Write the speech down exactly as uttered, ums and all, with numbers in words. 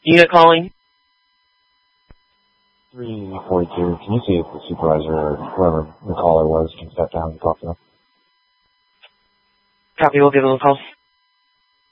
Unit calling. three forty-two, can you see if the supervisor or whoever the caller was can step down and talk to them? Copy, we'll give them a call.